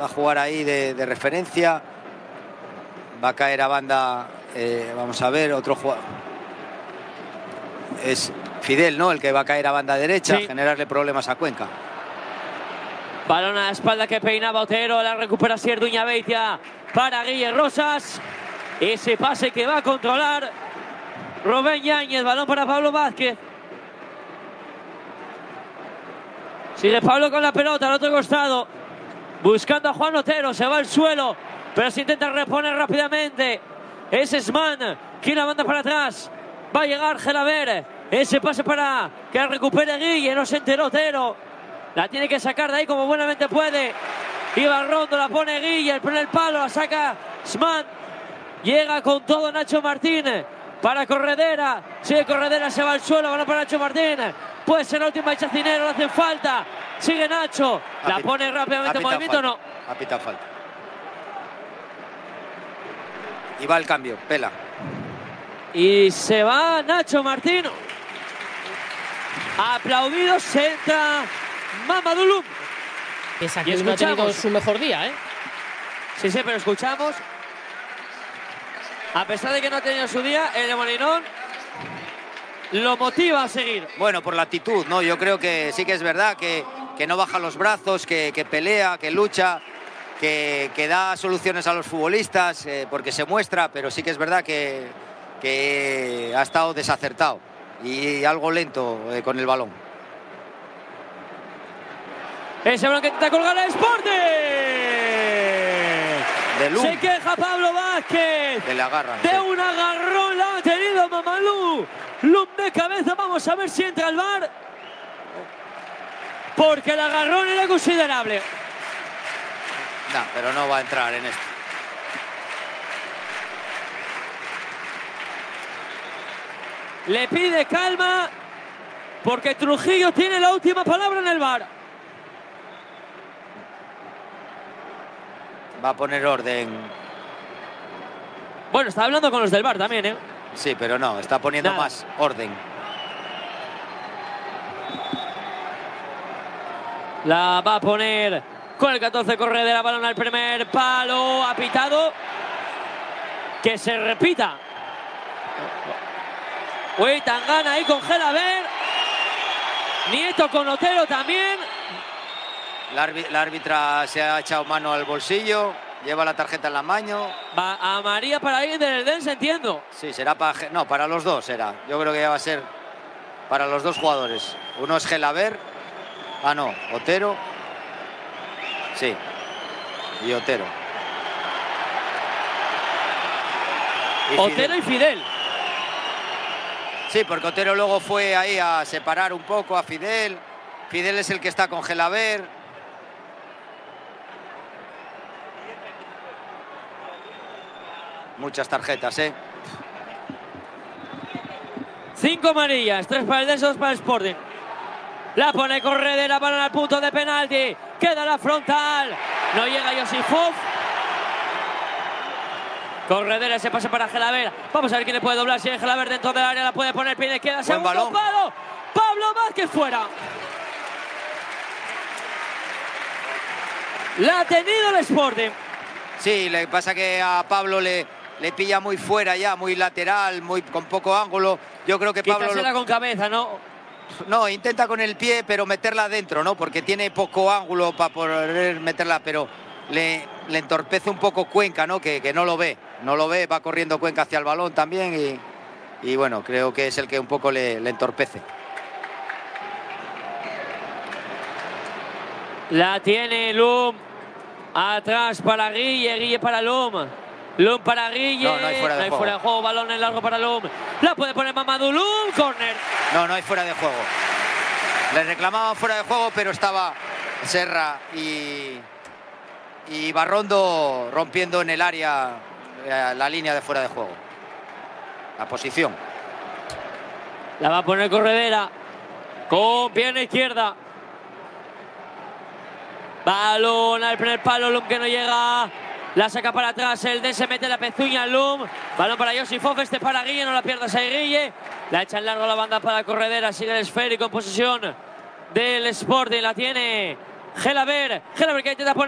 a jugar ahí de referencia. Va a caer a banda, vamos a ver, otro jugador. Es Fidel, ¿no? El que va a caer a banda derecha, sí, generarle problemas a Cuenca. Balón a la espalda que peinaba Otero, la recupera Sierduña Beitia para Guille Rosas. Ese pase que va a controlar Rubén Yáñez, balón para Pablo Vázquez. Sigue Pablo con la pelota al otro costado, buscando a Juan Otero, se va al suelo, pero se intenta reponer rápidamente. Es Esman, quien la manda para atrás. Va a llegar Gelaber, ese pase para que recupere Guille, no se enteró Otero. La tiene que sacar de ahí como buenamente puede. Iván Rondo, la pone Guille, el primer palo, la saca Esman. Llega con todo Nacho Martín para Corredera. Sigue Corredera, se va al suelo, balón para Nacho Martín. Puede ser la última de Chacinero, no hace falta. Sigue Nacho, la pone rápidamente en movimiento, no. Ha pitado falta. Y va el cambio, Pela. Y se va Nacho Martín. Aplaudido, se entra Mamadou Loum. Esa que no ha tenido su mejor día, ¿eh? Sí, pero escuchamos. A pesar de que no ha tenido su día, el de Molinón lo motiva a seguir. Bueno, por la actitud, ¿no? Yo creo que sí que es verdad que no baja los brazos, que pelea, que lucha, que da soluciones a los futbolistas, porque se muestra, pero sí que es verdad que ha estado desacertado y algo lento con el balón. Ese balón que intenta colgar el Sporting. Se queja Pablo Vázquez. Que le agarran. De un agarrón la ha tenido Mamadou Loum de cabeza. Vamos a ver si entra al VAR. Porque el agarrón era considerable. No, pero no va a entrar en esto. Le pide calma porque Trujillo tiene la última palabra en el VAR. Va a poner orden. Bueno, está hablando con los del VAR también, ¿eh? Sí, pero no, está poniendo más orden. La va a poner con el 14 Corredera, balón al primer palo, ha pitado. Que se repita. Uy, Tangana ahí con Gelaber. Nieto con Otero también. La árbitra se ha echado mano al bolsillo, lleva la tarjeta en la mano. Va a María para ir del Dense, entiendo. Sí, será para... No, para los dos será. Yo creo que ya va a ser para los dos jugadores. Uno es Gelaber. Ah, no, Otero. Sí, y Otero. Otero y Fidel. Sí, porque Otero luego fue ahí a separar un poco a Fidel. Fidel es el que está con Gelaber. Muchas tarjetas, ¿eh? 5 amarillas, 3 para el Dense, 2 para el Sporting. La pone Corredera, balón al punto de penalti. Queda la frontal. No llega Josifov. Corredera, ese pase para Gelaber. Vamos a ver quién le puede doblar. Si es Gelaber dentro del área, la puede poner pie de izquierda. Segundo palo. Pablo Vázquez fuera. La ha tenido el Sporting. Sí, le pasa que a Pablo le pilla muy fuera ya, muy lateral, con poco ángulo. Yo creo que Pablo... Quítasela con cabeza, ¿no? No, intenta con el pie, pero meterla adentro, ¿no? Porque tiene poco ángulo para poder meterla, pero le entorpece un poco Cuenca, ¿no? Que no lo ve. No lo ve, va corriendo Cuenca hacia el balón también y bueno, creo que es el que un poco le entorpece. La tiene Loum. Atrás para Guille, Guille para Loum. Loum para Guille. No hay fuera de juego. Balón en largo para Loum. La puede poner Mamadou Loum. Córner. No hay fuera de juego. Le reclamaban fuera de juego, pero estaba Serra y Barrondo rompiendo en el área la línea de fuera de juego. La posición. La va a poner Corredera. Con pierna izquierda. Balón al primer palo, Loum que no llega. La saca para atrás, el D se mete la pezuña Loum. Balón para Josifov, este para Guille, no la pierdas ahí Guille. La echa en largo la banda para Corredera, sigue el esférico en posesión del Sporting. La tiene Gelaber que intenta poner